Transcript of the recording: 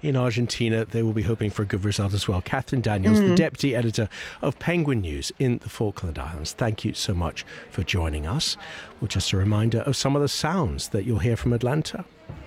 in Argentina, they will be hoping for a good result as well. Catherine Daniels, the Deputy Editor of Penguin News in the Falkland Islands. Thank you so much for joining us. Well, just a reminder of some of the sounds that you'll hear from Atlanta.